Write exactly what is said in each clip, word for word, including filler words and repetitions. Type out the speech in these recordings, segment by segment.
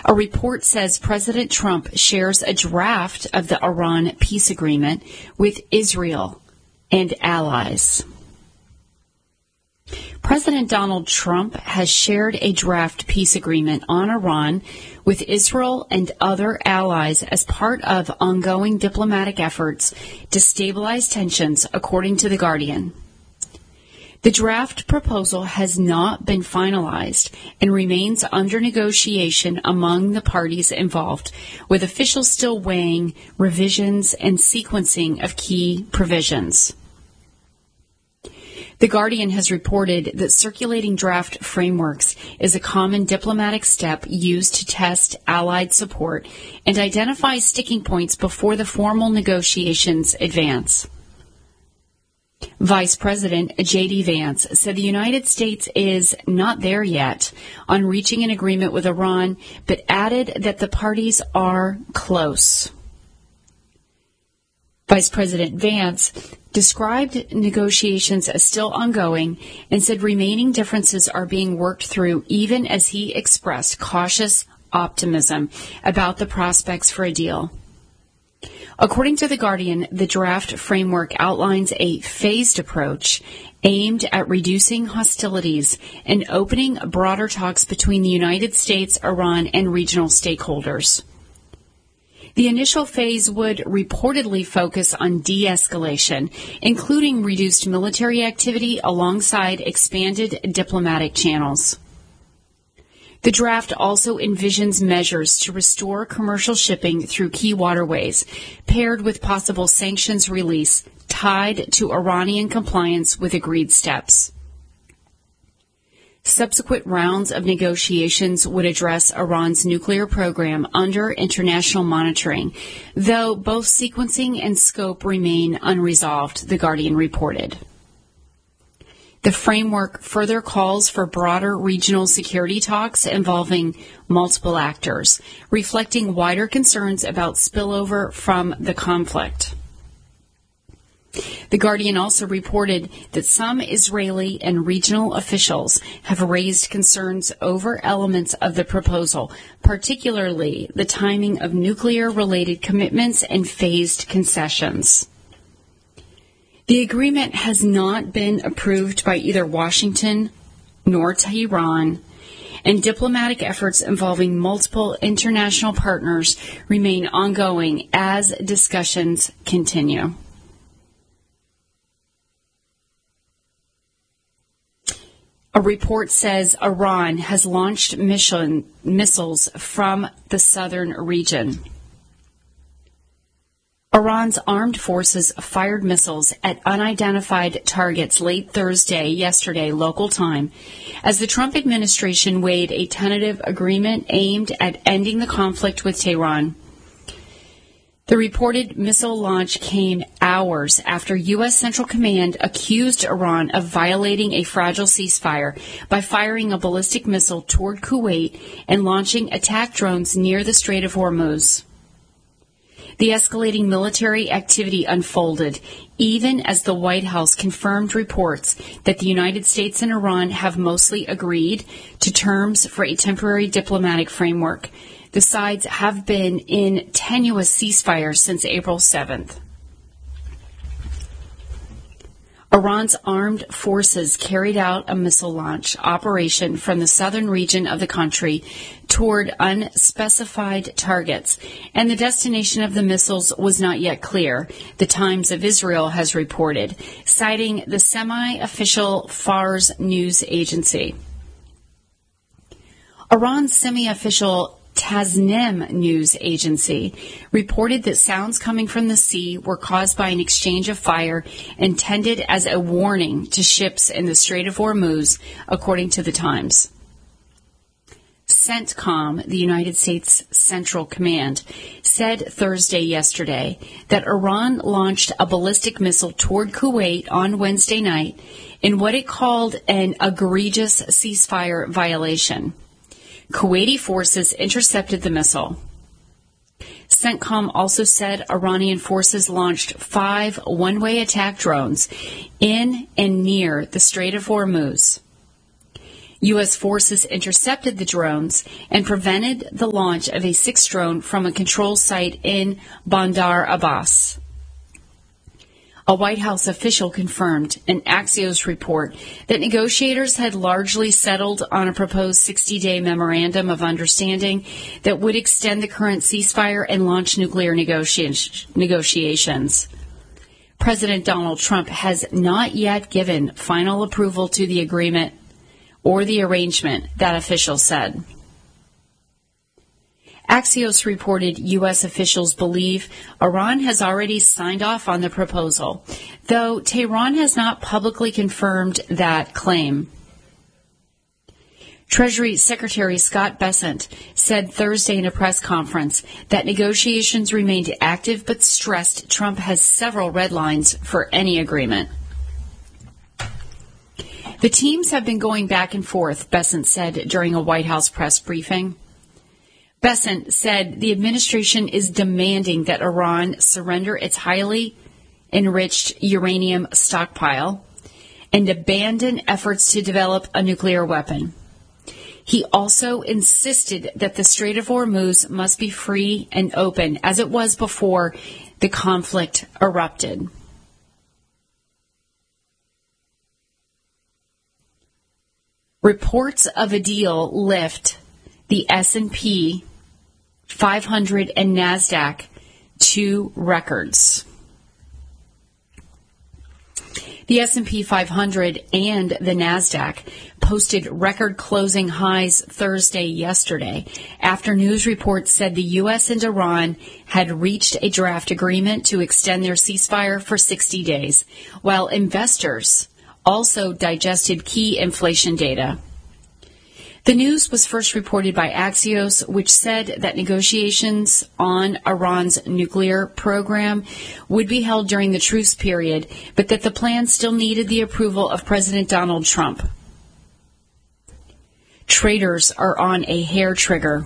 A report says President Trump shares a draft of the Iran peace agreement with Israel and allies. President Donald Trump has shared a draft peace agreement on Iran with Israel and other allies as part of ongoing diplomatic efforts to stabilize tensions, according to The Guardian. The draft proposal has not been finalized and remains under negotiation among the parties involved, with officials still weighing revisions and sequencing of key provisions. The Guardian has reported that circulating draft frameworks is a common diplomatic step used to test Allied support and identify sticking points before the formal negotiations advance. Vice President J D Vance said the United States is not there yet on reaching an agreement with Iran, but added that the parties are close. Vice President Vance described negotiations as still ongoing and said remaining differences are being worked through, even as he expressed cautious optimism about the prospects for a deal. According to The Guardian, the draft framework outlines a phased approach aimed at reducing hostilities and opening broader talks between the United States, Iran, and regional stakeholders. The initial phase would reportedly focus on de-escalation, including reduced military activity alongside expanded diplomatic channels. The draft also envisions measures to restore commercial shipping through key waterways, paired with possible sanctions release tied to Iranian compliance with agreed steps. Subsequent rounds of negotiations would address Iran's nuclear program under international monitoring, though both sequencing and scope remain unresolved, The Guardian reported. The framework further calls for broader regional security talks involving multiple actors, reflecting wider concerns about spillover from the conflict. The Guardian also reported that some Israeli and regional officials have raised concerns over elements of the proposal, particularly the timing of nuclear-related commitments and phased concessions. The agreement has not been approved by either Washington nor Tehran, and diplomatic efforts involving multiple international partners remain ongoing as discussions continue. A report says Iran has launched mission, missiles from the southern region. Iran's armed forces fired missiles at unidentified targets late Thursday, yesterday, local time, as the Trump administration weighed a tentative agreement aimed at ending the conflict with Tehran. The reported missile launch came hours after U S. Central Command accused Iran of violating a fragile ceasefire by firing a ballistic missile toward Kuwait and launching attack drones near the Strait of Hormuz. The escalating military activity unfolded, even as the White House confirmed reports that the United States and Iran have mostly agreed to terms for a temporary diplomatic framework. The sides have been in tenuous ceasefire since April seventh. Iran's armed forces carried out a missile launch operation from the southern region of the country toward unspecified targets, and the destination of the missiles was not yet clear, the Times of Israel has reported, citing the semi-official Fars news agency. Iran's semi-official Tasnim news agency reported that sounds coming from the sea were caused by an exchange of fire intended as a warning to ships in the Strait of Hormuz, according to the Times. CENTCOM, the United States Central Command, said Thursday yesterday that Iran launched a ballistic missile toward Kuwait on Wednesday night in what it called an egregious ceasefire violation. Kuwaiti forces intercepted the missile. CENTCOM also said Iranian forces launched five one-way attack drones in and near the Strait of Hormuz. U S forces intercepted the drones and prevented the launch of a sixth drone from a control site in Bandar Abbas. A White House official confirmed an Axios report that negotiators had largely settled on a proposed sixty-day memorandum of understanding that would extend the current ceasefire and launch nuclear negotia- negotiations. President Donald Trump has not yet given final approval to the agreement or the arrangement, that official said. Axios reported U S officials believe Iran has already signed off on the proposal, though Tehran has not publicly confirmed that claim. Treasury Secretary Scott Bessent said Thursday in a press conference that negotiations remained active but stressed Trump has several red lines for any agreement. The teams have been going back and forth, Bessent said during a White House press briefing. Bessent said the administration is demanding that Iran surrender its highly enriched uranium stockpile and abandon efforts to develop a nuclear weapon. He also insisted that the Strait of Hormuz must be free and open, as it was before the conflict erupted. Reports of a deal lift the S and P five hundred and NASDAQ to records. The S and P five hundred and the NASDAQ posted record closing highs Thursday yesterday after news reports said the U S and Iran had reached a draft agreement to extend their ceasefire for sixty days, while investors also digested key inflation data. The news was first reported by Axios, which said that negotiations on Iran's nuclear program would be held during the truce period, but that the plan still needed the approval of President Donald Trump. Traders are on a hair trigger.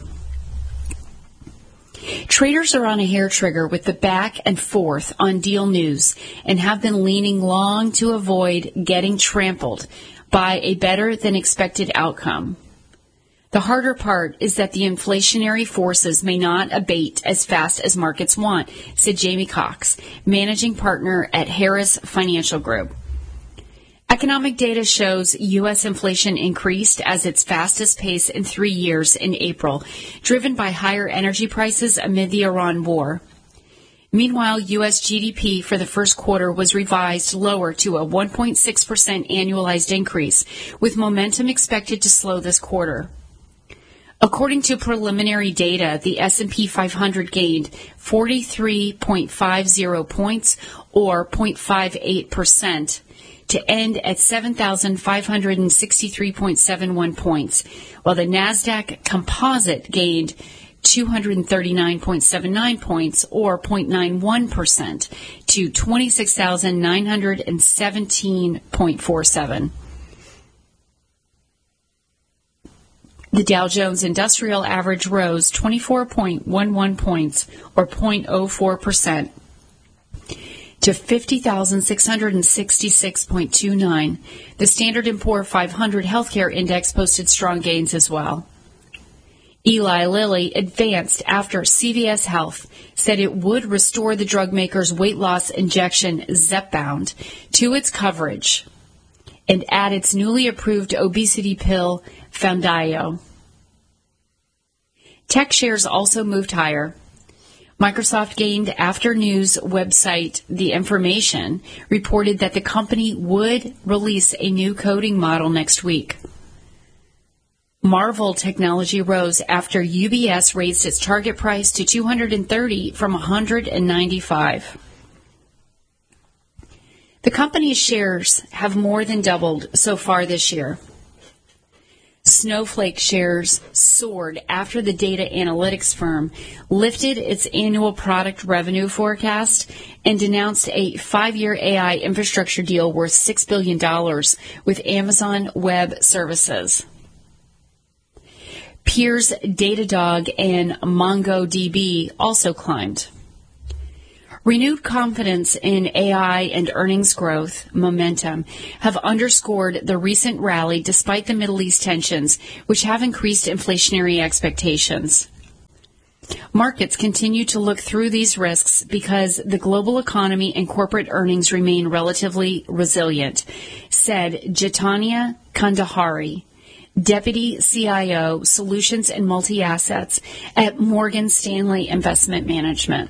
Traders are on a hair trigger with the back and forth on deal news and have been leaning long to avoid getting trampled by a better than expected outcome. The harder part is that the inflationary forces may not abate as fast as markets want, said Jamie Cox, managing partner at Harris Financial Group. Economic data shows U S inflation increased at its fastest pace in three years in April, driven by higher energy prices amid the Iran war. Meanwhile, U S G D P for the first quarter was revised lower to a one point six percent annualized increase, with momentum expected to slow this quarter. According to preliminary data, the S and P five hundred gained forty-three point five zero points, or zero point five eight percent, to end at seven thousand five hundred sixty-three point seven one points, while the NASDAQ Composite gained two hundred thirty-nine point seven nine points, or zero point nine one percent, to twenty-six thousand nine hundred seventeen point four seven. The Dow Jones Industrial Average rose twenty-four point one one points, or zero point zero four percent, to fifty thousand six hundred sixty-six point two nine. The Standard and Poor's five hundred Healthcare Index posted strong gains as well. Eli Lilly advanced after C V S Health said it would restore the drug maker's weight loss injection Zepbound to its coverage and add its newly approved obesity pill Foundayo. Tech shares also moved higher. Microsoft gained after news website The Information reported that the company would release a new coding model next week. Marvell Technology rose after U B S raised its target price to two hundred thirty from one hundred ninety-five. The company's shares have more than doubled so far this year. Snowflake shares soared after the data analytics firm lifted its annual product revenue forecast and announced a five-year A I infrastructure deal worth six billion dollars with Amazon Web Services. Peers Datadog and MongoDB also climbed. Renewed confidence in A I and earnings growth momentum have underscored the recent rally despite the Middle East tensions, which have increased inflationary expectations. Markets continue to look through these risks because the global economy and corporate earnings remain relatively resilient, said Jitanya Kandahari, Deputy C I O, Solutions and Multi-Assets at Morgan Stanley Investment Management.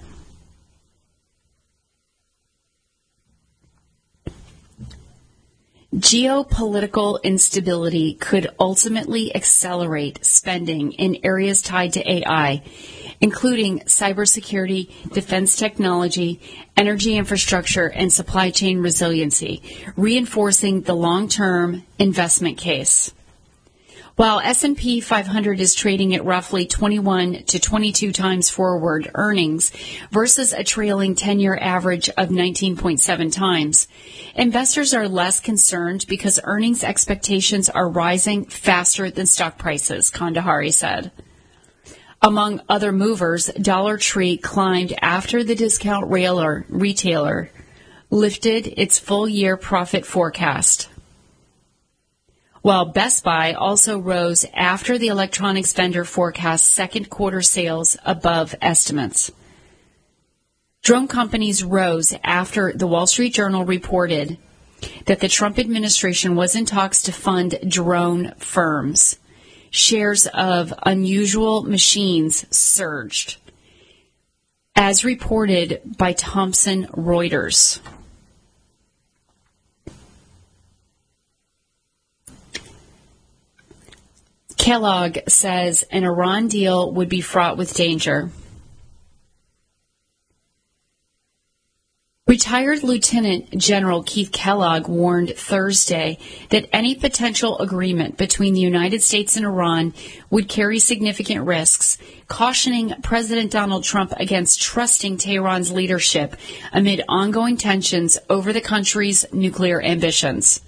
Geopolitical instability could ultimately accelerate spending in areas tied to A I, including cybersecurity, defense technology, energy infrastructure, and supply chain resiliency, reinforcing the long-term investment case. While S and P five hundred is trading at roughly twenty-one to twenty-two times forward earnings versus a trailing ten-year average of nineteen point seven times, investors are less concerned because earnings expectations are rising faster than stock prices, Kandahari said. Among other movers, Dollar Tree climbed after the discount railer, retailer lifted its full-year profit forecast, while Best Buy also rose after the electronics vendor forecast second quarter sales above estimates. Drone companies rose after the Wall Street Journal reported that the Trump administration was in talks to fund drone firms. Shares of Unusual Machines surged, as reported by Thomson Reuters. Kellogg says an Iran deal would be fraught with danger. Retired Lieutenant General Keith Kellogg warned Thursday that any potential agreement between the United States and Iran would carry significant risks, cautioning President Donald Trump against trusting Tehran's leadership amid ongoing tensions over the country's nuclear ambitions.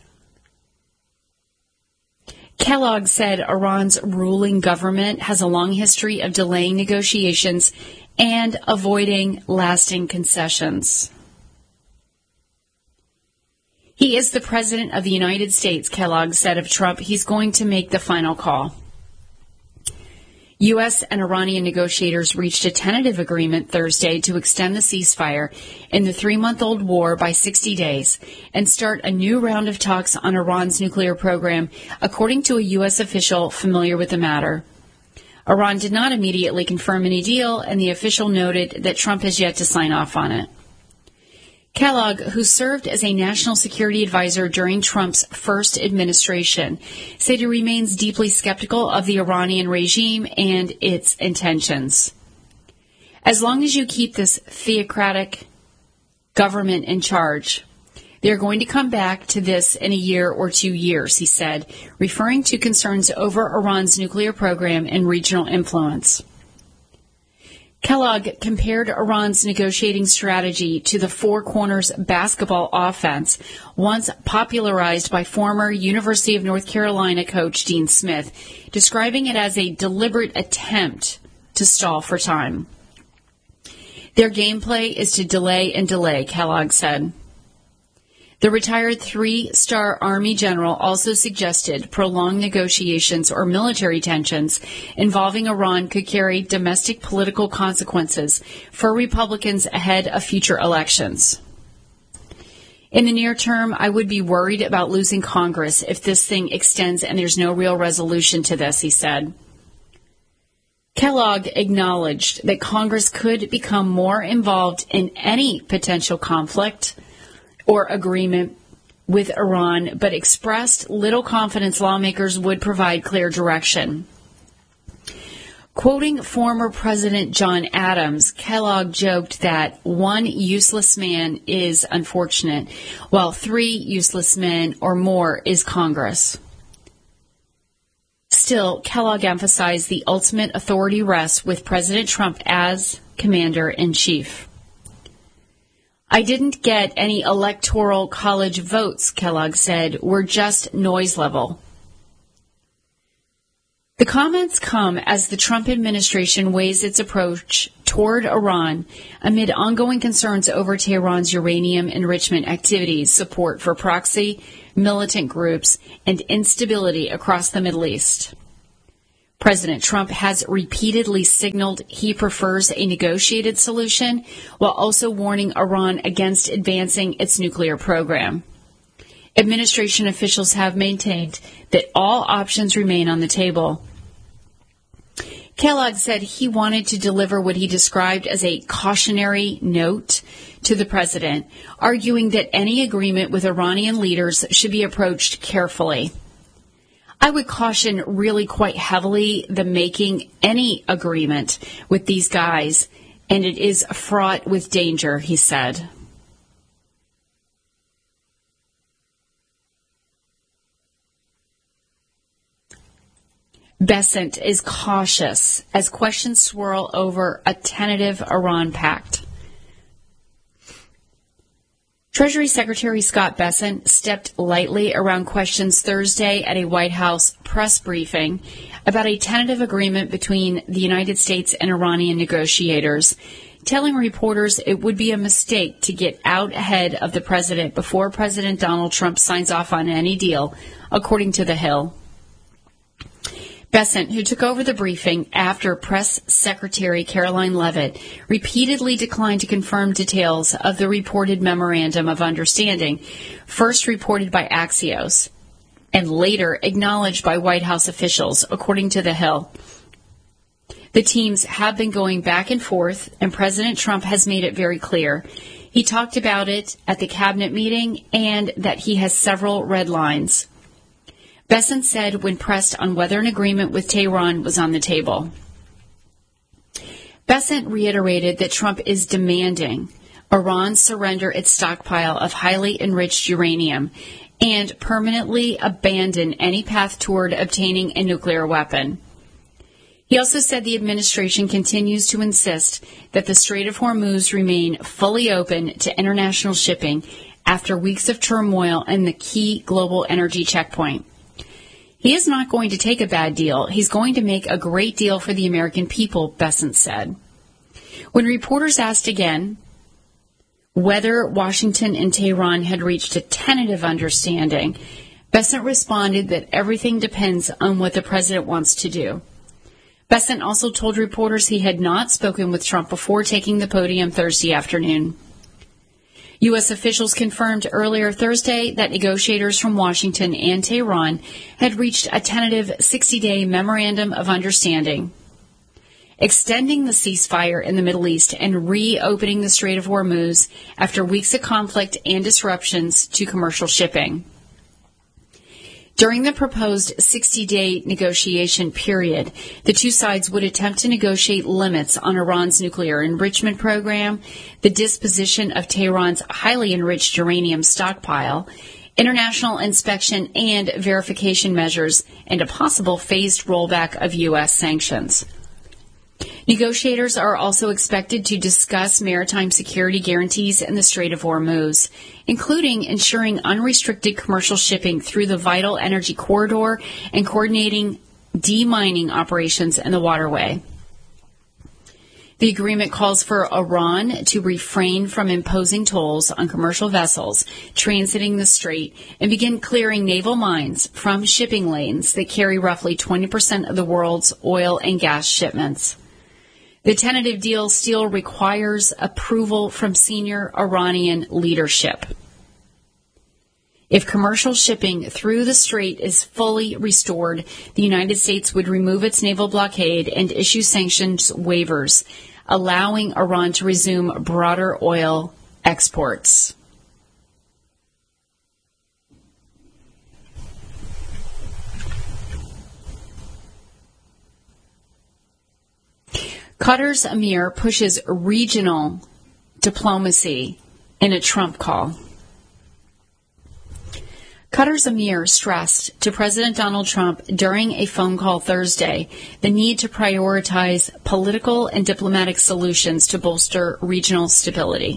Kellogg said Iran's ruling government has a long history of delaying negotiations and avoiding lasting concessions. He is the President of the United States, Kellogg said of Trump. He's going to make the final call. U S and Iranian negotiators reached a tentative agreement Thursday to extend the ceasefire in the three-month-old war by sixty days and start a new round of talks on Iran's nuclear program, according to a U S official familiar with the matter. Iran did not immediately confirm any deal, and the official noted that Trump has yet to sign off on it. Kellogg, who served as a national security advisor during Trump's first administration, said he remains deeply skeptical of the Iranian regime and its intentions. As long as you keep this theocratic government in charge, they're going to come back to this in a year or two years, he said, referring to concerns over Iran's nuclear program and regional influence. Kellogg compared Iran's negotiating strategy to the Four Corners basketball offense, once popularized by former University of North Carolina coach Dean Smith, describing it as a deliberate attempt to stall for time. Their gameplay is to delay and delay, Kellogg said. The retired three-star Army general also suggested prolonged negotiations or military tensions involving Iran could carry domestic political consequences for Republicans ahead of future elections. In the near term, I would be worried about losing Congress if this thing extends and there's no real resolution to this, he said. Kellogg acknowledged that Congress could become more involved in any potential conflict or agreement with Iran, but expressed little confidence lawmakers would provide clear direction. Quoting former President John Adams, Kellogg joked that one useless man is unfortunate, while three useless men or more is Congress. Still, Kellogg emphasized the ultimate authority rests with President Trump as commander-in-chief. I didn't get any electoral college votes, Kellogg said. We're just noise level. The comments come as the Trump administration weighs its approach toward Iran amid ongoing concerns over Tehran's uranium enrichment activities, support for proxy militant groups, and instability across the Middle East. President Trump has repeatedly signaled he prefers a negotiated solution, while also warning Iran against advancing its nuclear program. Administration officials have maintained that all options remain on the table. Kellogg said he wanted to deliver what he described as a cautionary note to the president, arguing that any agreement with Iranian leaders should be approached carefully. I would caution really quite heavily the making any agreement with these guys, and it is fraught with danger, he said. Bessent is cautious as questions swirl over a tentative Iran pact. Treasury Secretary Scott Bessent stepped lightly around questions Thursday at a White House press briefing about a tentative agreement between the United States and Iranian negotiators, telling reporters it would be a mistake to get out ahead of the president before President Donald Trump signs off on any deal, according to The Hill. Bessent, who took over the briefing after Press Secretary Caroline Leavitt repeatedly declined to confirm details of the reported Memorandum of Understanding, first reported by Axios and later acknowledged by White House officials, according to The Hill. The teams have been going back and forth, and President Trump has made it very clear. He talked about it at the cabinet meeting and that he has several red lines. Bessent said when pressed on whether an agreement with Tehran was on the table. Bessent reiterated that Trump is demanding Iran surrender its stockpile of highly enriched uranium and permanently abandon any path toward obtaining a nuclear weapon. He also said the administration continues to insist that the Strait of Hormuz remain fully open to international shipping after weeks of turmoil in the key global energy checkpoint. He is not going to take a bad deal. He's going to make a great deal for the American people, Bessent said. When reporters asked again whether Washington and Tehran had reached a tentative understanding, Bessent responded that everything depends on what the president wants to do. Bessent also told reporters he had not spoken with Trump before taking the podium Thursday afternoon. U S officials confirmed earlier Thursday that negotiators from Washington and Tehran had reached a tentative sixty-day Memorandum of Understanding, extending the ceasefire in the Middle East and reopening the Strait of Hormuz after weeks of conflict and disruptions to commercial shipping. During the proposed sixty-day negotiation period, the two sides would attempt to negotiate limits on Iran's nuclear enrichment program, the disposition of Tehran's highly enriched uranium stockpile, international inspection and verification measures, and a possible phased rollback of U S sanctions. Negotiators are also expected to discuss maritime security guarantees in the Strait of Hormuz, including ensuring unrestricted commercial shipping through the vital energy corridor and coordinating demining operations in the waterway. The agreement calls for Iran to refrain from imposing tolls on commercial vessels transiting the strait and begin clearing naval mines from shipping lanes that carry roughly twenty percent of the world's oil and gas shipments. The tentative deal still requires approval from senior Iranian leadership. If commercial shipping through the strait is fully restored, the United States would remove its naval blockade and issue sanctions waivers, allowing Iran to resume broader oil exports. Qatar's emir pushes regional diplomacy in a Trump call. Qatar's emir stressed to President Donald Trump during a phone call Thursday the need to prioritize political and diplomatic solutions to bolster regional stability.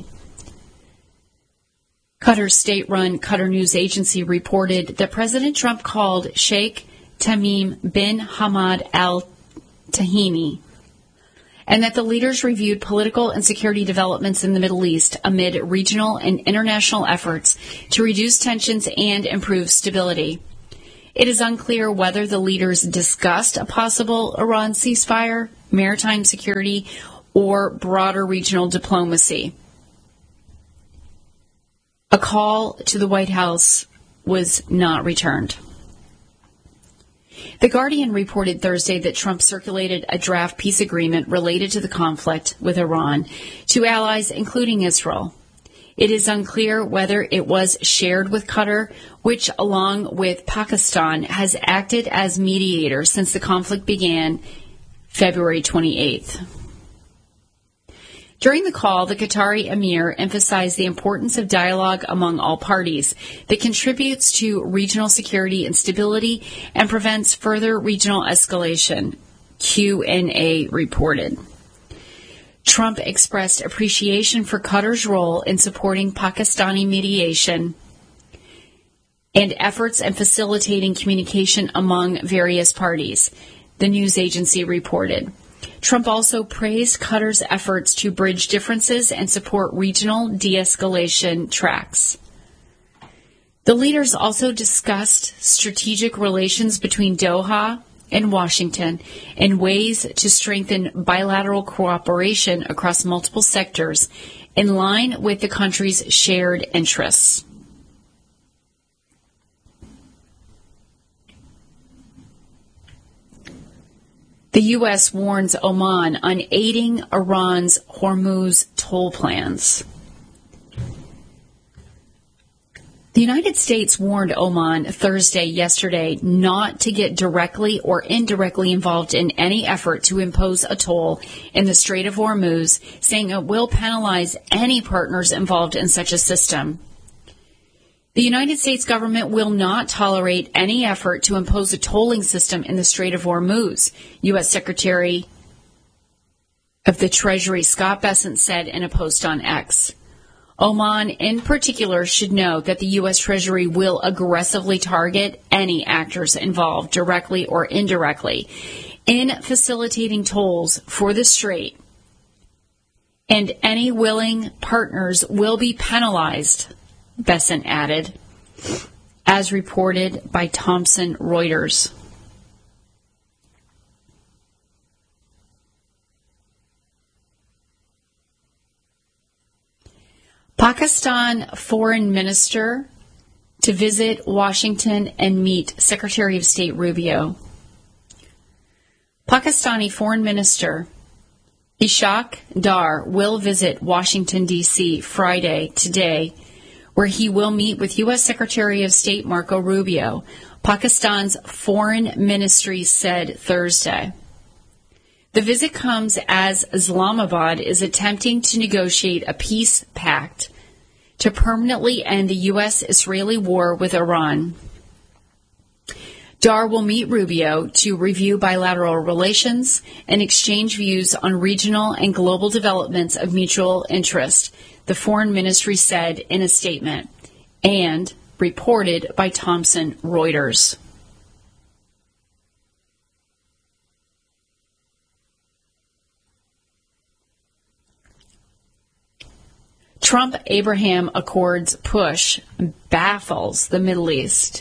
Qatar's state-run Qatar News Agency reported that President Trump called Sheikh Tamim bin Hamad Al Thani, and that the leaders reviewed political and security developments in the Middle East amid regional and international efforts to reduce tensions and improve stability. It is unclear whether the leaders discussed a possible Iran ceasefire, maritime security, or broader regional diplomacy. A call to the White House was not returned. The Guardian reported Thursday that Trump circulated a draft peace agreement related to the conflict with Iran to allies, including Israel. It is unclear whether it was shared with Qatar, which, along with Pakistan, has acted as mediator since the conflict began February twenty-eighth. During the call, the Qatari emir emphasized the importance of dialogue among all parties that contributes to regional security and stability and prevents further regional escalation, Q N A reported. Trump expressed appreciation for Qatar's role in supporting Pakistani mediation and efforts in facilitating communication among various parties, the news agency reported. Trump also praised Qatar's efforts to bridge differences and support regional de-escalation tracks. The leaders also discussed strategic relations between Doha and Washington and ways to strengthen bilateral cooperation across multiple sectors in line with the countries' shared interests. The U S warns Oman on aiding Iran's Hormuz toll plans. The United States warned Oman Thursday yesterday not to get directly or indirectly involved in any effort to impose a toll in the Strait of Hormuz, saying it will penalize any partners involved in such a system. The United States government will not tolerate any effort to impose a tolling system in the Strait of Hormuz, U S Secretary of the Treasury Scott Bessent said in a post on X. Oman, in particular, should know that the U S Treasury will aggressively target any actors involved, directly or indirectly, in facilitating tolls for the Strait, and any willing partners will be penalized, Bessent added, as reported by Thomson Reuters. Pakistan Foreign Minister to visit Washington and meet Secretary of State Rubio. Pakistani Foreign Minister Ishaq Dar will visit Washington, D C Friday, today, where he will meet with U S Secretary of State Marco Rubio, Pakistan's foreign ministry said Thursday. The visit comes as Islamabad is attempting to negotiate a peace pact to permanently end the U S Israeli war with Iran. Dar will meet Rubio to review bilateral relations and exchange views on regional and global developments of mutual interest, the Foreign Ministry said in a statement, and reported by Thomson Reuters. Trump-Abraham Accords push baffles the Middle East.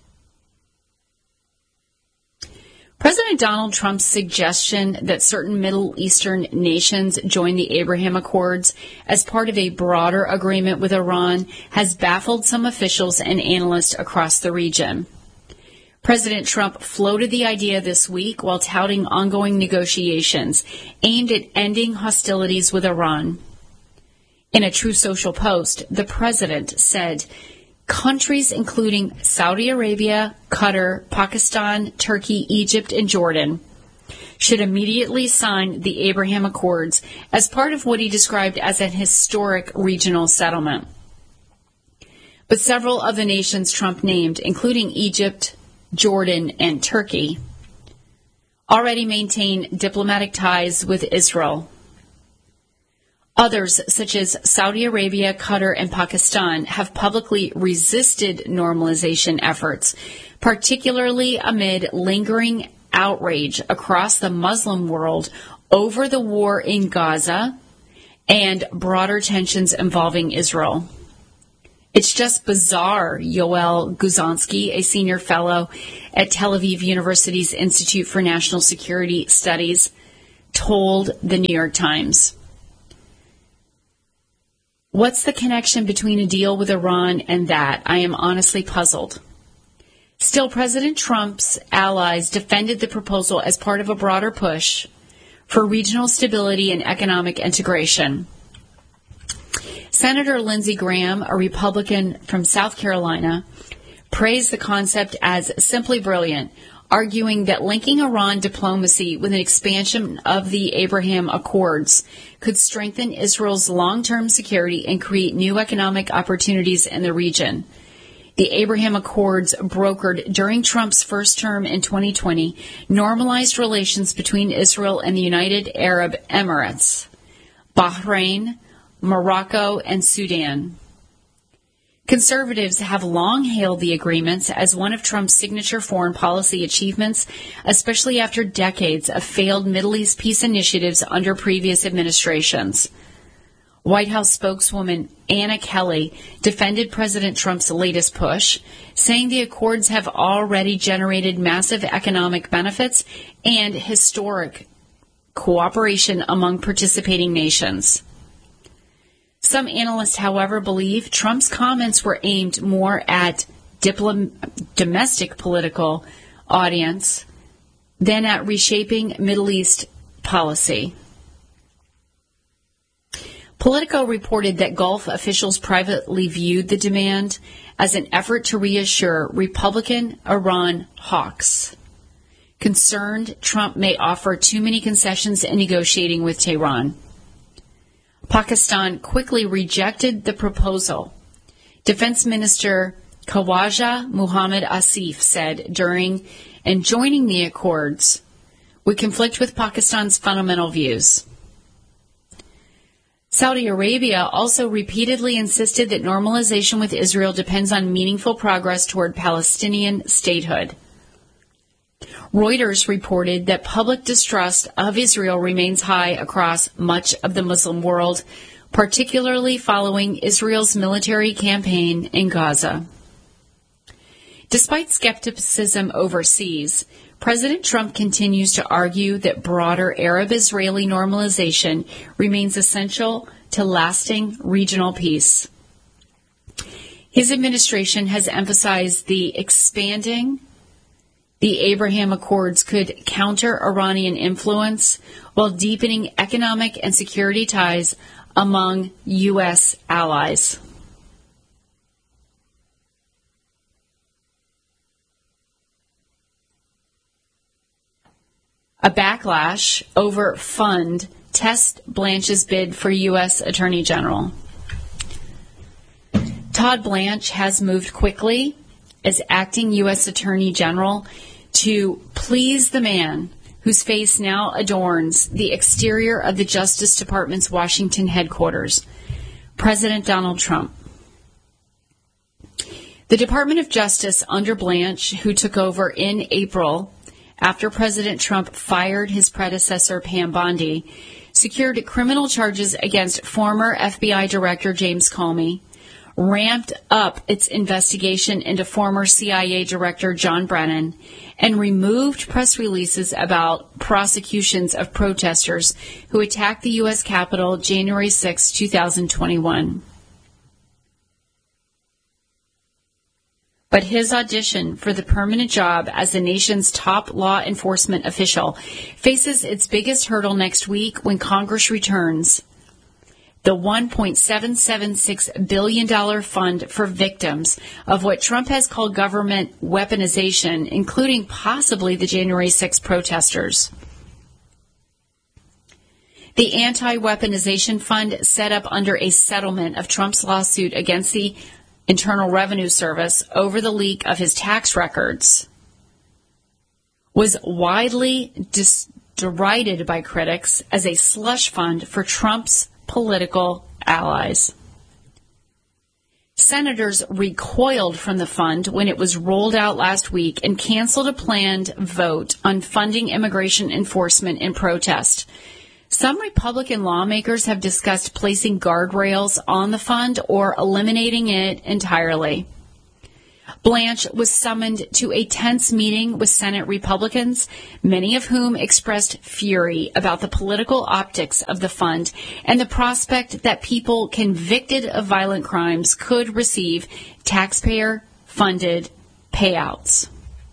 President Donald Trump's suggestion that certain Middle Eastern nations join the Abraham Accords as part of a broader agreement with Iran has baffled some officials and analysts across the region. President Trump floated the idea this week while touting ongoing negotiations aimed at ending hostilities with Iran. In a True Social post, the president said, countries including Saudi Arabia, Qatar, Pakistan, Turkey, Egypt, and Jordan should immediately sign the Abraham Accords as part of what he described as an historic regional settlement. But several of the nations Trump named, including Egypt, Jordan, and Turkey, already maintain diplomatic ties with Israel. Others, such as Saudi Arabia, Qatar, and Pakistan, have publicly resisted normalization efforts, particularly amid lingering outrage across the Muslim world over the war in Gaza and broader tensions involving Israel. It's just bizarre, Yoel Guzhansky, a senior fellow at Tel Aviv University's Institute for National Security Studies, told the New York Times. What's the connection between a deal with Iran and that? I am honestly puzzled. Still, President Trump's allies defended the proposal as part of a broader push for regional stability and economic integration. Senator Lindsey Graham, a Republican from South Carolina, praised the concept as simply brilliant, arguing that linking Iran diplomacy with an expansion of the Abraham Accords could strengthen Israel's long-term security and create new economic opportunities in the region. The Abraham Accords, brokered during Trump's first term in twenty twenty, normalized relations between Israel and the United Arab Emirates, Bahrain, Morocco, and Sudan. Conservatives have long hailed the agreements as one of Trump's signature foreign policy achievements, especially after decades of failed Middle East peace initiatives under previous administrations. White House spokeswoman Anna Kelly defended President Trump's latest push, saying the accords have already generated massive economic benefits and historic cooperation among participating nations. Some analysts, however, believe Trump's comments were aimed more at diplom- domestic political audience than at reshaping Middle East policy. Politico reported that Gulf officials privately viewed the demand as an effort to reassure Republican Iran hawks, concerned Trump may offer too many concessions in negotiating with Tehran. Pakistan quickly rejected the proposal. Defense Minister Khawaja Muhammad Asif said during and joining the accords would conflict with Pakistan's fundamental views. Saudi Arabia also repeatedly insisted that normalization with Israel depends on meaningful progress toward Palestinian statehood. Reuters reported that public distrust of Israel remains high across much of the Muslim world, particularly following Israel's military campaign in Gaza. Despite skepticism overseas, President Trump continues to argue that broader Arab-Israeli normalization remains essential to lasting regional peace. His administration has emphasized the expanding the Abraham Accords could counter Iranian influence while deepening economic and security ties among U S allies. A backlash over fund tests Blanche's bid for U S Attorney General. Todd Blanche has moved quickly as acting U S Attorney General to please the man whose face now adorns the exterior of the Justice Department's Washington headquarters, President Donald Trump. The Department of Justice under Blanche, who took over in April after President Trump fired his predecessor, Pam Bondi, secured criminal charges against former F B I Director James Comey, ramped up its investigation into former C I A Director John Brennan, and removed press releases about prosecutions of protesters who attacked the U S Capitol January sixth, twenty twenty-one. But his audition for the permanent job as the nation's top law enforcement official faces its biggest hurdle next week when Congress returns the one point seven seven six billion dollars fund for victims of what Trump has called government weaponization, including possibly the January sixth protesters. The Anti-Weaponization Fund, set up under a settlement of Trump's lawsuit against the Internal Revenue Service over the leak of his tax records, was widely dis- derided by critics as a slush fund for Trump's political allies. Senators recoiled from the fund when it was rolled out last week and canceled a planned vote on funding immigration enforcement in protest. Some Republican lawmakers have discussed placing guardrails on the fund or eliminating it entirely. Blanche was summoned to a tense meeting with Senate Republicans, many of whom expressed fury about the political optics of the fund and the prospect that people convicted of violent crimes could receive taxpayer-funded payouts.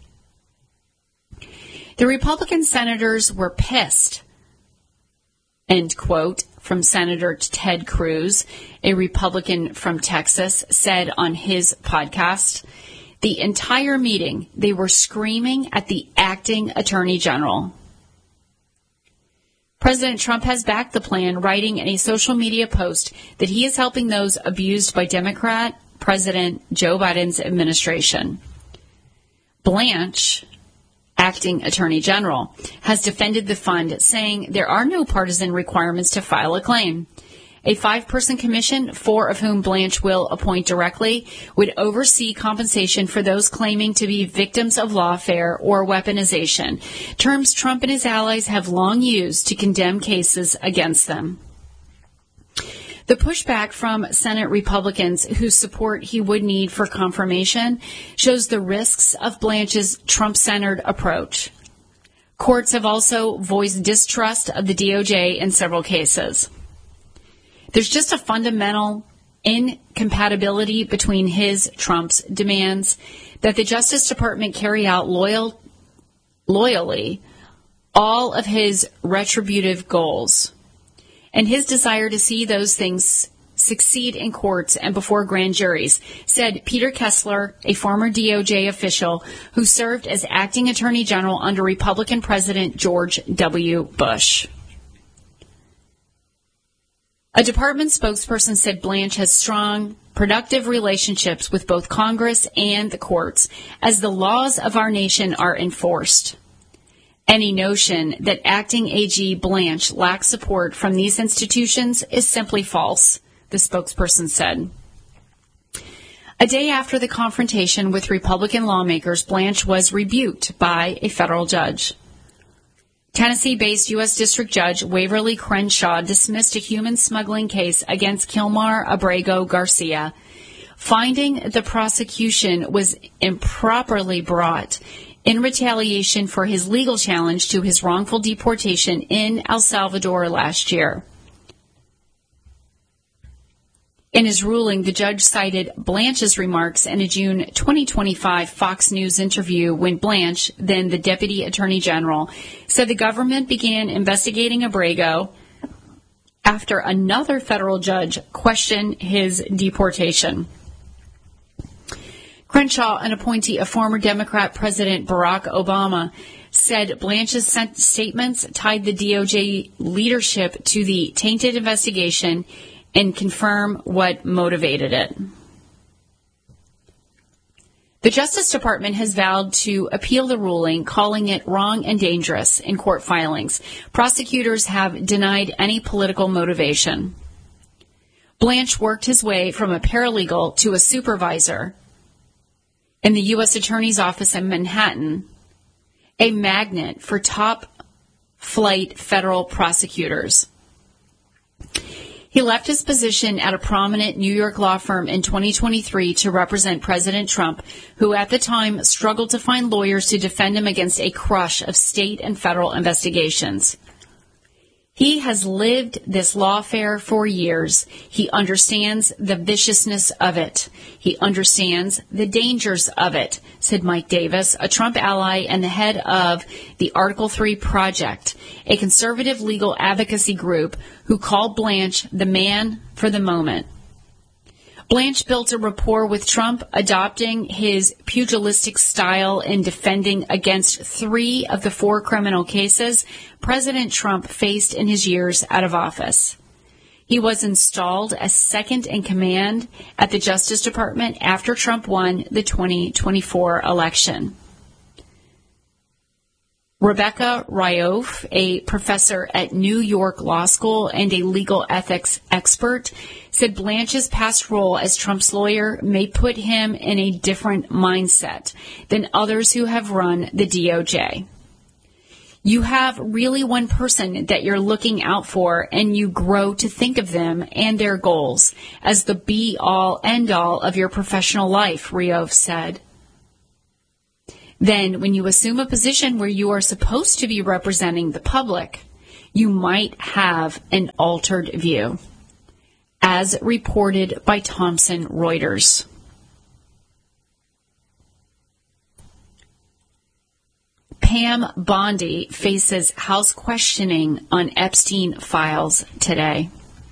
The Republican senators were pissed, end quote, from Senator Ted Cruz, a Republican from Texas, said on his podcast. The entire meeting, they were screaming at the acting attorney general. President Trump has backed the plan, writing in a social media post that he is helping those abused by Democrat President Joe Biden's administration. Blanche, acting attorney general, has defended the fund, saying there are no partisan requirements to file a claim. A five-person commission, four of whom Blanche will appoint directly, would oversee compensation for those claiming to be victims of lawfare or weaponization, terms Trump and his allies have long used to condemn cases against them. The pushback from Senate Republicans whose support he would need for confirmation shows the risks of Blanche's Trump-centered approach. Courts have also voiced distrust of the D O J in several cases. There's just a fundamental incompatibility between his, Trump's, demands that the Justice Department carry out loyal, loyally all of his retributive goals, and his desire to see those things succeed in courts and before grand juries, said Peter Kessler, a former D O J official who served as acting attorney general under Republican President George W. Bush. A department spokesperson said Blanche has strong, productive relationships with both Congress and the courts as the laws of our nation are enforced. Any notion that acting A G Blanche lacks support from these institutions is simply false, the spokesperson said. A day after the confrontation with Republican lawmakers, Blanche was rebuked by a federal judge. Tennessee-based U S District Judge Waverly Crenshaw dismissed a human smuggling case against Kilmar Abrego Garcia, finding the prosecution was improperly brought in retaliation for his legal challenge to his wrongful deportation in El Salvador last year. In his ruling, the judge cited Blanche's remarks in a June twenty twenty-five Fox News interview when Blanche, then the Deputy Attorney General, said the government began investigating Abrego after another federal judge questioned his deportation. Crenshaw, an appointee of former Democrat President Barack Obama, said Blanche's statements tied the D O J leadership to the tainted investigation and confirm what motivated it. The Justice Department has vowed to appeal the ruling, calling it wrong and dangerous in court filings. Prosecutors have denied any political motivation. Blanche worked his way from a paralegal to a supervisor in the U S Attorney's Office in Manhattan, a magnet for top-flight federal prosecutors. He left his position at a prominent New York law firm in twenty twenty-three to represent President Trump, who at the time struggled to find lawyers to defend him against a crush of state and federal investigations. He has lived this lawfare for years. He understands the viciousness of it. He understands the dangers of it, said Mike Davis, a Trump ally and the head of the Article three Project, a conservative legal advocacy group who called Blanche the man for the moment. Blanche built a rapport with Trump, adopting his pugilistic style in defending against three of the four criminal cases President Trump faced in his years out of office. He was installed as second in command at the Justice Department after Trump won the twenty twenty-four election. Rebecca Riouf, a professor at New York Law School and a legal ethics expert, said Blanche's past role as Trump's lawyer may put him in a different mindset than others who have run the D O J. You have really one person that you're looking out for, and you grow to think of them and their goals as the be-all, end-all of your professional life, Riouf said. Then, when you assume a position where you are supposed to be representing the public, you might have an altered view, as reported by Thomson Reuters. Pam Bondi faces House questioning on Epstein files today.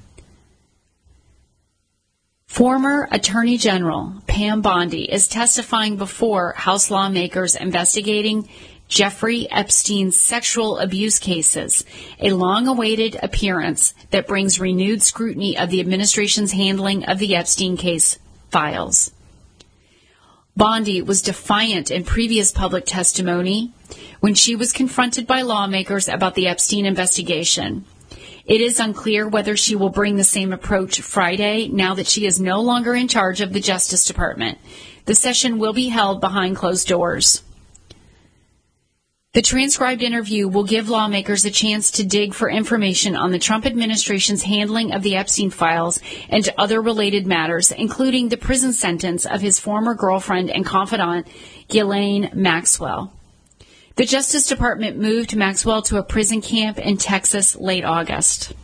Former Attorney General Pam Bondi is testifying before House lawmakers investigating Jeffrey Epstein's sexual abuse cases, a long-awaited appearance that brings renewed scrutiny of the administration's handling of the Epstein case files. Bondi was defiant in previous public testimony when she was confronted by lawmakers about the Epstein investigation. It is unclear whether she will bring the same approach Friday now that she is no longer in charge of the Justice Department. The session will be held behind closed doors. The transcribed interview will give lawmakers a chance to dig for information on the Trump administration's handling of the Epstein files and other related matters, including the prison sentence of his former girlfriend and confidant, Ghislaine Maxwell. The Justice Department moved Maxwell to a prison camp in Texas late August.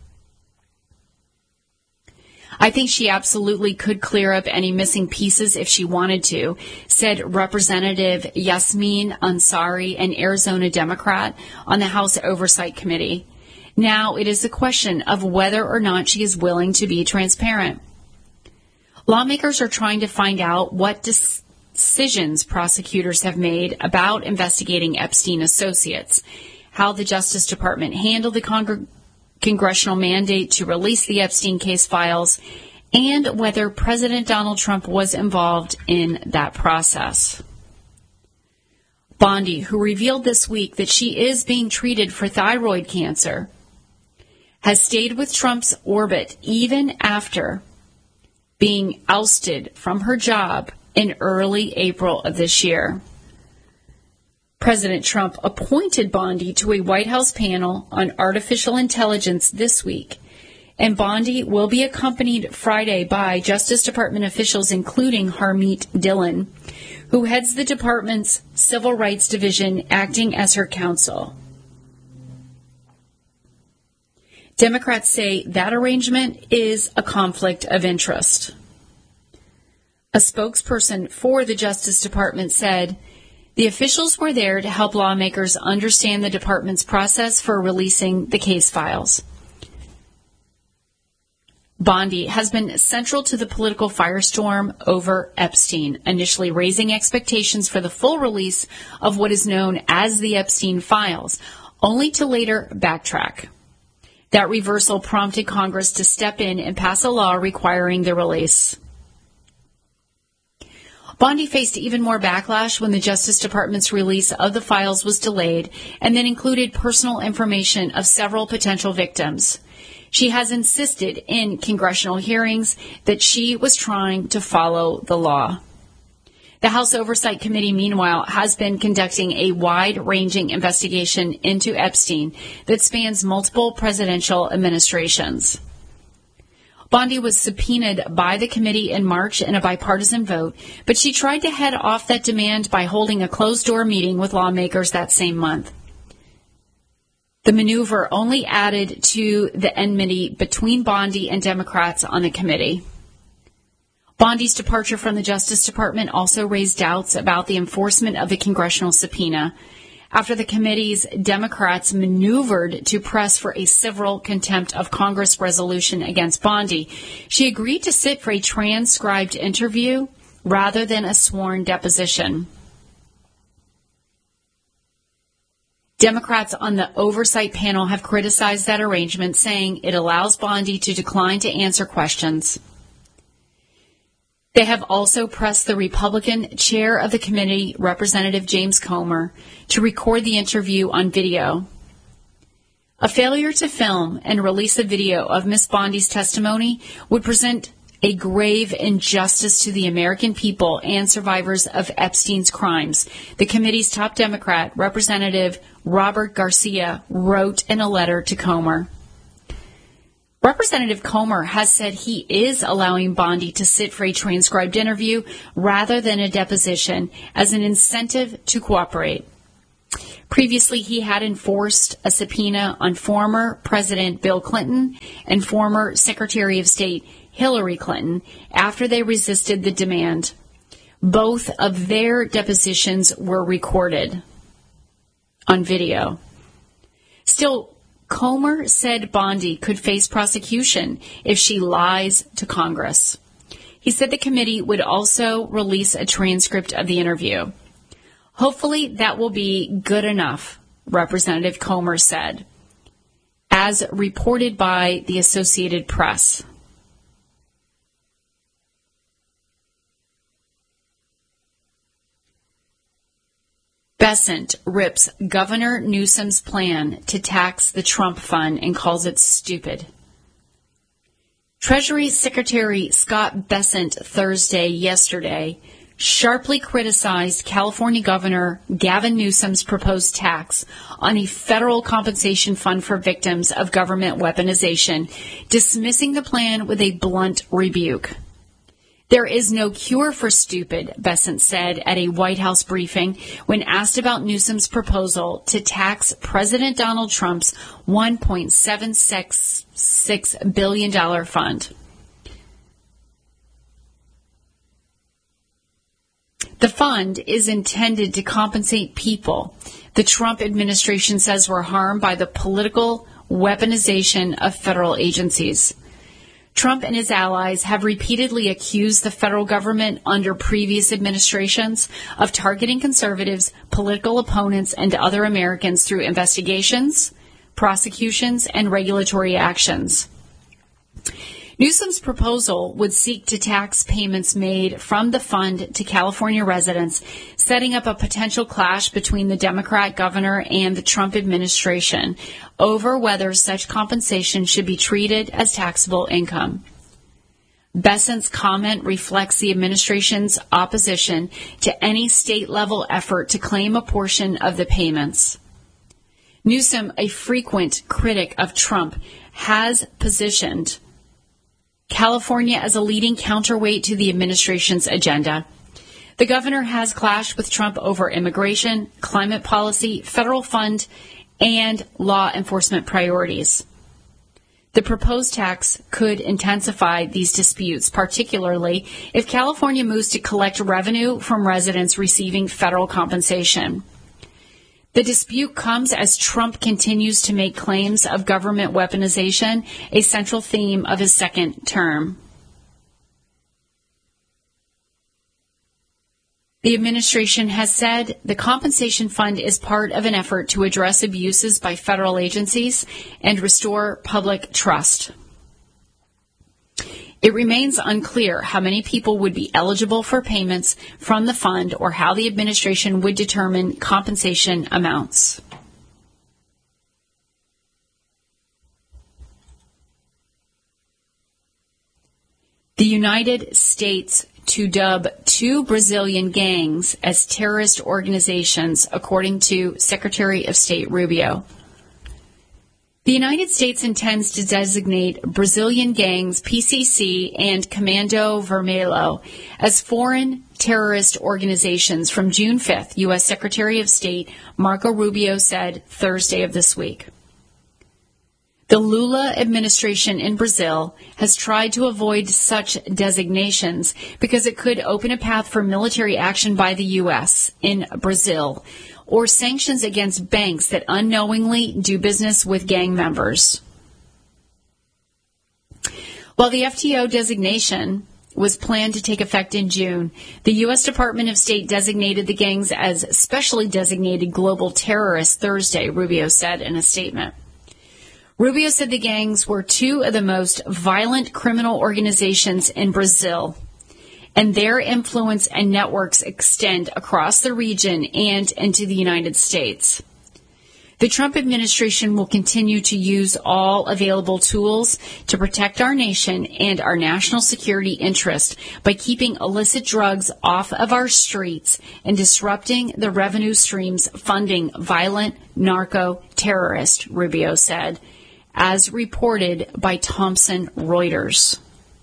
I think she absolutely could clear up any missing pieces if she wanted to, said Representative Yasmin Ansari, an Arizona Democrat on the House Oversight Committee. Now it is a question of whether or not she is willing to be transparent. Lawmakers are trying to find out what dis- decisions prosecutors have made about investigating Epstein associates, how the Justice Department handled the Congre- congressional mandate to release the Epstein case files, and whether President Donald Trump was involved in that process. Bondi, who revealed this week that she is being treated for thyroid cancer, has stayed with Trump's orbit even after being ousted from her job in early April of this year. President Trump appointed Bondi to a White House panel on artificial intelligence this week, and Bondi will be accompanied Friday by Justice Department officials, including Harmeet Dillon, who heads the department's Civil Rights Division, acting as her counsel. Democrats say that arrangement is a conflict of interest. A spokesperson for the Justice Department said, the officials were there to help lawmakers understand the department's process for releasing the case files. Bondi has been central to the political firestorm over Epstein, initially raising expectations for the full release of what is known as the Epstein files, only to later backtrack. That reversal prompted Congress to step in and pass a law requiring the release. Bondi faced even more backlash when the Justice Department's release of the files was delayed and then included personal information of several potential victims. She has insisted in congressional hearings that she was trying to follow the law. The House Oversight Committee, meanwhile, has been conducting a wide-ranging investigation into Epstein that spans multiple presidential administrations. Bondi was subpoenaed by the committee in March in a bipartisan vote, but she tried to head off that demand by holding a closed-door meeting with lawmakers that same month. The maneuver only added to the enmity between Bondi and Democrats on the committee. Bondi's departure from the Justice Department also raised doubts about the enforcement of the congressional subpoena. After the committee's Democrats maneuvered to press for a civil contempt of Congress resolution against Bondi, she agreed to sit for a transcribed interview rather than a sworn deposition. Democrats on the oversight panel have criticized that arrangement, saying it allows Bondi to decline to answer questions. They have also pressed the Republican chair of the committee, Representative James Comer, to record the interview on video. A failure to film and release a video of Miz Bondi's testimony would present a grave injustice to the American people and survivors of Epstein's crimes, the committee's top Democrat, Representative Robert Garcia, wrote in a letter to Comer. Representative Comer has said he is allowing Bondi to sit for a transcribed interview rather than a deposition as an incentive to cooperate. Previously, he had enforced a subpoena on former President Bill Clinton and former Secretary of State Hillary Clinton after they resisted the demand. Both of their depositions were recorded on video. Still, Comer said Bondi could face prosecution if she lies to Congress. He said the committee would also release a transcript of the interview. Hopefully that will be good enough, Representative Comer said, as reported by the Associated Press. Bessent rips Governor Newsom's plan to tax the Trump fund and calls it stupid. Treasury Secretary Scott Bessent Thursday yesterday sharply criticized California Governor Gavin Newsom's proposed tax on a federal compensation fund for victims of government weaponization, dismissing the plan with a blunt rebuke. There is no cure for stupid, Bessent said at a White House briefing when asked about Newsom's proposal to tax President Donald Trump's one point seven six six billion dollars fund. The fund is intended to compensate people the Trump administration says were harmed by the political weaponization of federal agencies. Trump and his allies have repeatedly accused the federal government under previous administrations of targeting conservatives, political opponents, and other Americans through investigations, prosecutions, and regulatory actions. Newsom's proposal would seek to tax payments made from the fund to California residents, setting up a potential clash between the Democrat governor and the Trump administration over whether such compensation should be treated as taxable income. Bessent's comment reflects the administration's opposition to any state-level effort to claim a portion of the payments. Newsom, a frequent critic of Trump, has positioned California as a leading counterweight to the administration's agenda. The governor has clashed with Trump over immigration, climate policy, federal fund, and law enforcement priorities. The proposed tax could intensify these disputes, particularly if California moves to collect revenue from residents receiving federal compensation. The dispute comes as Trump continues to make claims of government weaponization, a central theme of his second term. The administration has said the compensation fund is part of an effort to address abuses by federal agencies and restore public trust. It remains unclear how many people would be eligible for payments from the fund or how the administration would determine compensation amounts. The United States to dub two Brazilian gangs as terrorist organizations, according to Secretary of State Rubio. The United States intends to designate Brazilian gangs P C C and Comando Vermelho as foreign terrorist organizations from June fifth, U S Secretary of State Marco Rubio said Thursday of this week. The Lula administration in Brazil has tried to avoid such designations because it could open a path for military action by the U S in Brazil, or sanctions against banks that unknowingly do business with gang members. While the F T O designation was planned to take effect in June, the U S Department of State designated the gangs as specially designated global terrorists Thursday, Rubio said in a statement. Rubio said the gangs were two of the most violent criminal organizations in Brazil and their influence and networks extend across the region and into the United States. The Trump administration will continue to use all available tools to protect our nation and our national security interest by keeping illicit drugs off of our streets and disrupting the revenue streams funding violent narco terrorists, Rubio said, as reported by Thomson Reuters.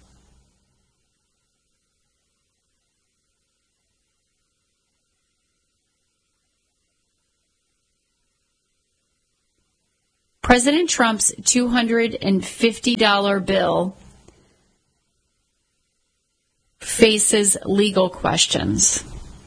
President Trump's two hundred fifty dollars bill faces legal questions.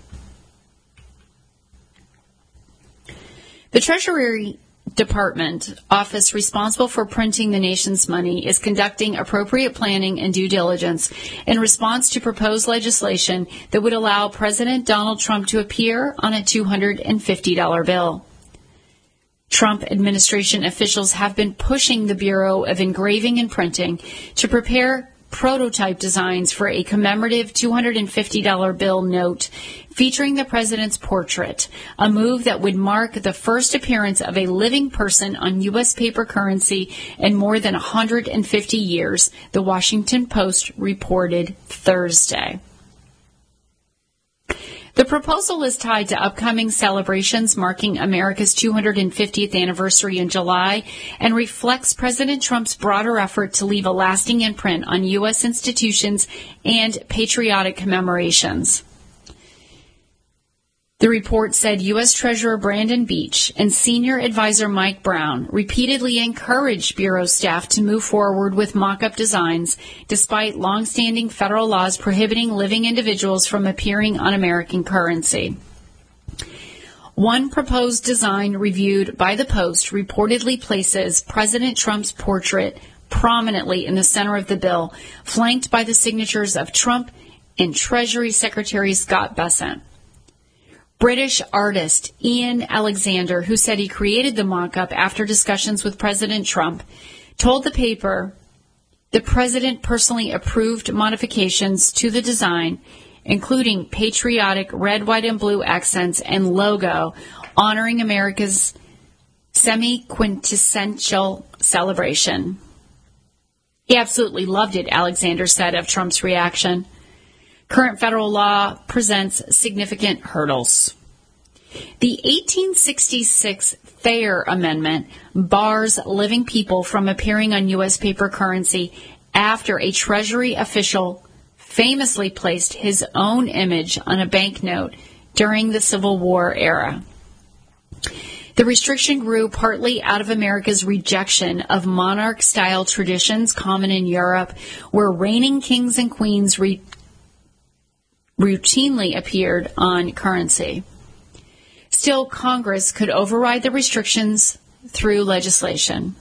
The Treasury Department office responsible for printing the nation's money is conducting appropriate planning and due diligence in response to proposed legislation that would allow President Donald Trump to appear on a two hundred fifty dollars bill. Trump administration officials have been pushing the Bureau of Engraving and Printing to prepare prototype designs for a commemorative two hundred fifty dollars bill note featuring the president's portrait, a move that would mark the first appearance of a living person on U S paper currency in more than one hundred fifty years, the Washington Post reported Thursday. The proposal is tied to upcoming celebrations marking America's two hundred fiftieth anniversary in July and reflects President Trump's broader effort to leave a lasting imprint on U S institutions and patriotic commemorations. The report said U S Treasurer Brandon Beach and Senior Advisor Mike Brown repeatedly encouraged Bureau staff to move forward with mock-up designs despite longstanding federal laws prohibiting living individuals from appearing on American currency. One proposed design reviewed by the Post reportedly places President Trump's portrait prominently in the center of the bill, flanked by the signatures of Trump and Treasury Secretary Scott Bessent. British artist Ian Alexander, who said he created the mock-up after discussions with President Trump, told the paper the president personally approved modifications to the design, including patriotic red, white, and blue accents and logo honoring America's semi-quintessential celebration. He absolutely loved it, Alexander said of Trump's reaction. Current federal law presents significant hurdles. The eighteen sixty-six Thayer Amendment bars living people from appearing on U S paper currency after a Treasury official famously placed his own image on a banknote during the Civil War era. The restriction grew partly out of America's rejection of monarch-style traditions common in Europe, where reigning kings and queens re- routinely appeared on currency. Still, Congress could override the restrictions through legislation.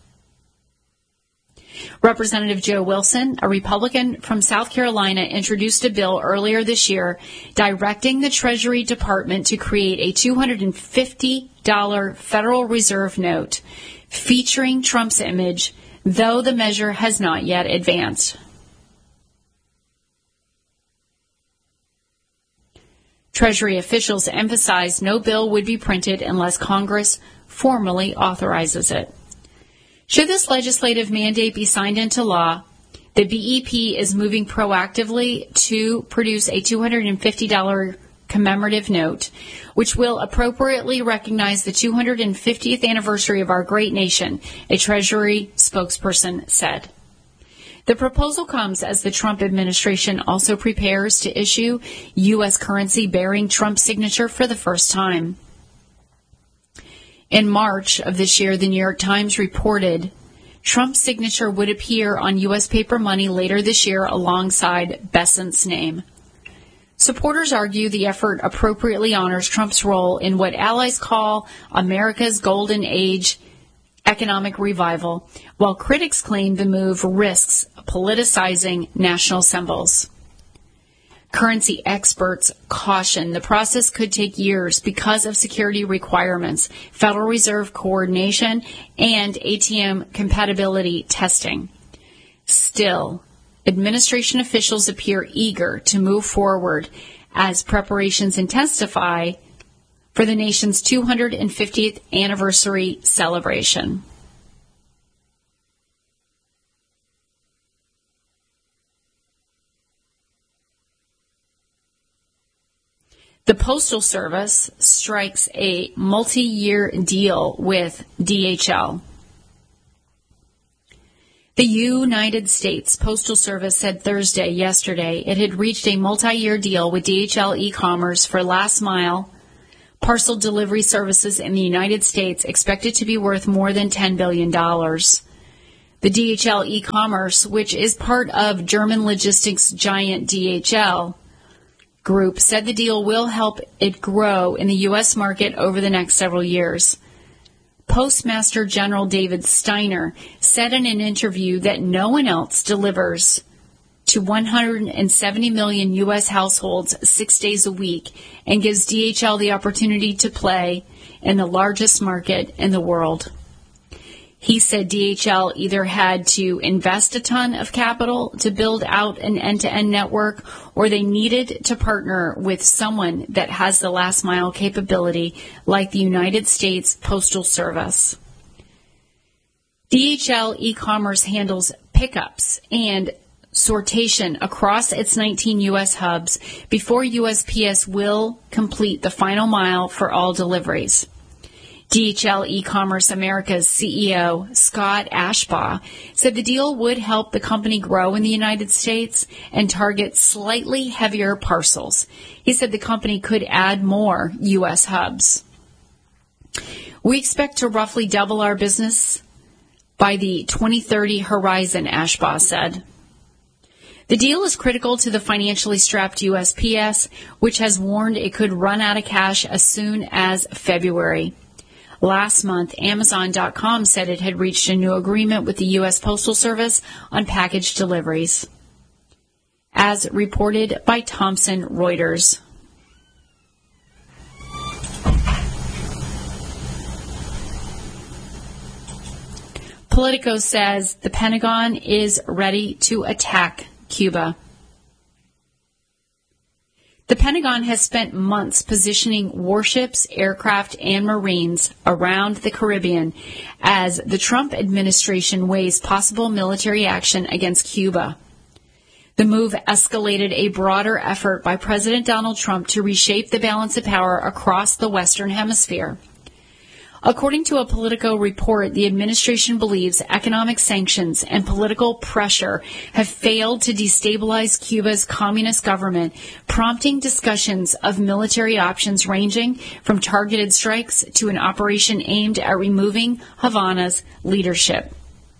Representative Joe Wilson, a Republican from South Carolina, introduced a bill earlier this year directing the Treasury Department to create a two hundred fifty dollars Federal Reserve note featuring Trump's image, though the measure has not yet advanced. Treasury officials emphasized no bill would be printed unless Congress formally authorizes it. Should this legislative mandate be signed into law, the B E P is moving proactively to produce a two hundred fifty dollars commemorative note, which will appropriately recognize the two hundred fiftieth anniversary of our great nation, a Treasury spokesperson said. The proposal comes as the Trump administration also prepares to issue U S currency bearing Trump's signature for the first time. In March of this year, the New York Times reported Trump's signature would appear on U S paper money later this year alongside Bessent's name. Supporters argue the effort appropriately honors Trump's role in what allies call America's Golden Age economic revival, while critics claim the move risks politicizing national symbols. Currency experts caution the process could take years because of security requirements, Federal Reserve coordination, and A T M compatibility testing. Still, Administration officials appear eager to move forward as preparations intensify for the nation's two hundred fiftieth anniversary celebration. The Postal Service strikes a multi-year deal with D H L. The United States Postal Service said Thursday, yesterday, it had reached a multi-year deal with D H L e-commerce for last-mile parcel delivery services in the United States, expected to be worth more than ten billion dollars. The D H L e-commerce, which is part of German logistics giant D H L Group, said the deal will help it grow in the U S market over the next several years. Postmaster General David Steiner said in an interview that no one else delivers to one hundred seventy million U S households six days a week and gives D H L the opportunity to play in the largest market in the world. He said D H L either had to invest a ton of capital to build out an end-to-end network, or they needed to partner with someone that has the last mile capability like the United States Postal Service. D H L e-commerce handles pickups and sortation across its nineteen U S hubs before U S P S will complete the final mile for all deliveries. D H L e-commerce America's C E O, Scott Ashbaugh, said the deal would help the company grow in the United States and target slightly heavier parcels. He said the company could add more U S hubs. We expect to roughly double our business by the twenty thirty horizon, Ashbaugh said. The deal is critical to the financially strapped U S P S, which has warned it could run out of cash as soon as February. Last month, Amazon dot com said it had reached a new agreement with the U S Postal Service on package deliveries, as reported by Thomson Reuters. Politico says the Pentagon is ready to attack Cuba. The Pentagon has spent months positioning warships, aircraft, and Marines around the Caribbean as the Trump administration weighs possible military action against Cuba. The move escalated a broader effort by President Donald Trump to reshape the balance of power across the Western Hemisphere. According to a Politico report, the administration believes economic sanctions and political pressure have failed to destabilize Cuba's communist government, prompting discussions of military options ranging from targeted strikes to an operation aimed at removing Havana's leadership.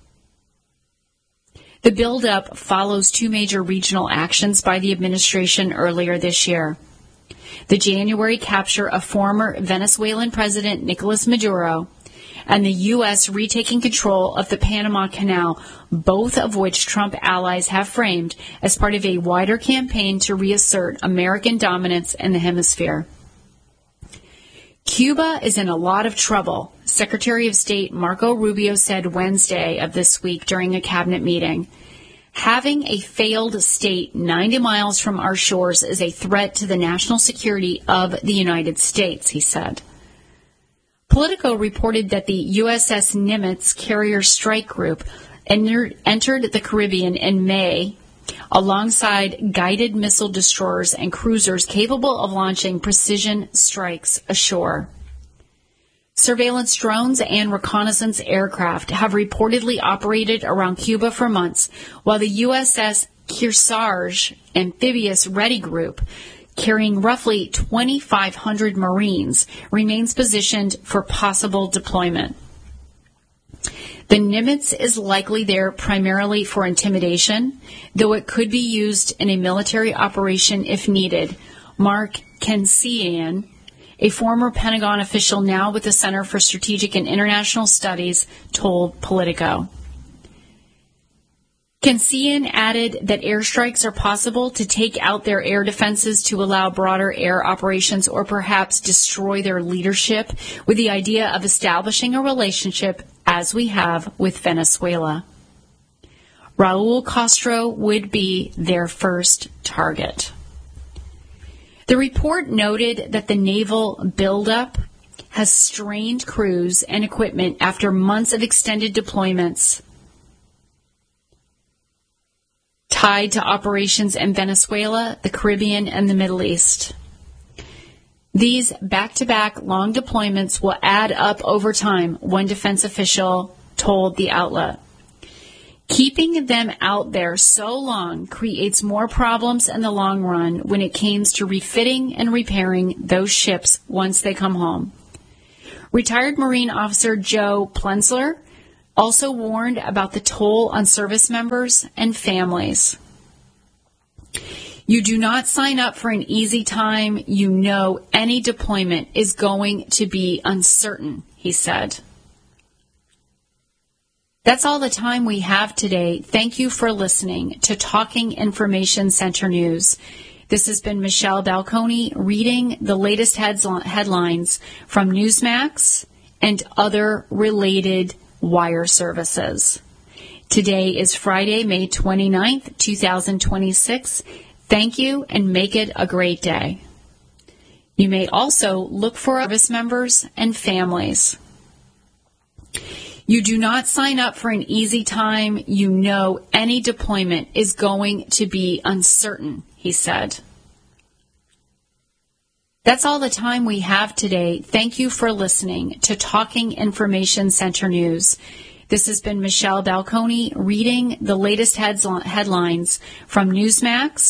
The buildup follows two major regional actions by the administration earlier this year. The January capture of former Venezuelan President Nicolas Maduro and the U S retaking control of the Panama Canal, both of which Trump allies have framed as part of a wider campaign to reassert American dominance in the hemisphere. Cuba is in a lot of trouble, Secretary of State Marco Rubio said Wednesday of this week during a cabinet meeting. Having a failed state ninety miles from our shores is a threat to the national security of the United States, he said. Politico reported that the U S S Nimitz carrier strike group entered, entered the Caribbean in May alongside guided missile destroyers and cruisers capable of launching precision strikes ashore. Surveillance drones and reconnaissance aircraft have reportedly operated around Cuba for months, while the U S S Kearsarge amphibious ready group, carrying roughly twenty-five hundred Marines, remains positioned for possible deployment. The Nimitz is likely there primarily for intimidation, though it could be used in a military operation if needed. Mark Kensian, a former Pentagon official now with the Center for Strategic and International Studies, told Politico. Kensian added that airstrikes are possible to take out their air defenses to allow broader air operations or perhaps destroy their leadership, with the idea of establishing a relationship as we have with Venezuela. Raul Castro would be their first target. The report noted that the naval buildup has strained crews and equipment after months of extended deployments tied to operations in Venezuela, the Caribbean, and the Middle East. These back-to-back long deployments will add up over time, one defense official told the outlet. Keeping them out there so long creates more problems in the long run when it comes to refitting and repairing those ships once they come home. Retired Marine Officer Joe Plensler also warned about the toll on service members and families. You do not sign up for an easy time. You know any deployment is going to be uncertain, he said. That's all the time we have today. Thank you for listening to Talking Information Center News. This has been Michelle Balconi reading the latest heads- headlines from Newsmax and other related wire services. Today is Friday, May twenty-ninth, twenty twenty-six. Thank you and make it a great day. You may also look for service members and families. You do not sign up for an easy time. You know any deployment is going to be uncertain, he said. That's all the time we have today. Thank you for listening to Talking Information Center News. This has been Michelle Balconi reading the latest heads- headlines from Newsmax